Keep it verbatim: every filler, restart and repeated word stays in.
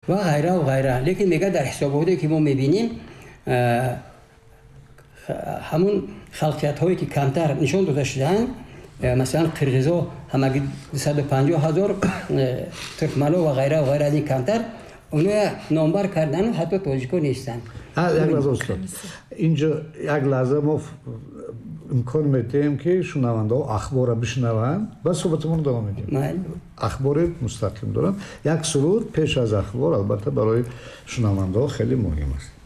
و غیره و غیره. لیکن میگه در حساباتی که ما میبینیم همون خلقیت هایی که کمتر نشان داده شدن، مثلا قرغیزا همگی دویست و پنجاه هزار، ترکمنا و غیره و غیره از این کمتر اونا نامبر کردن و حتی تاجیکا نیستن. یک لحظه استاد، اینجا یک لحظه ما امکان میدیم که شنونده ها اخبار را بشنوند و صحبتمون رو ادامه میدیم. اخبار مستقیم دارم. یک سرود پیش از اخبار البته برای شنونده ها خیلی مهم است.